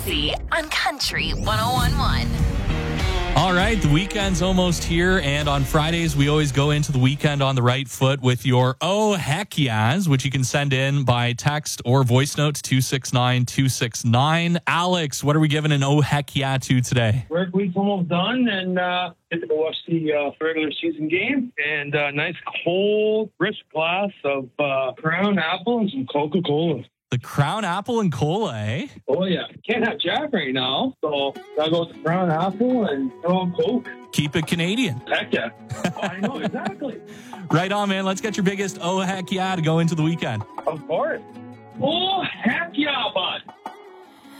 Odyssey on Country 101.1. All right, the weekend's almost here, and on Fridays, we always go into the weekend on the right foot with your Oh Heck Yeahs, which you can send in by text or voice note to 269-269. Alex, what are we giving an Oh Heck Yeah to today? Work week's almost done, and get to go watch the regular season game. And a nice cold, crisp glass of Crown Apple and some Coca-Cola. The Crown Apple and Cola, eh? Oh, yeah. Can't have Jack right now, so gotta go with the Crown Apple and Coke. Keep it Canadian. Heck yeah. I know, exactly. Right on, man. Let's get your biggest Oh Heck Yeah to go into the weekend. Of course. Oh, heck yeah, bud.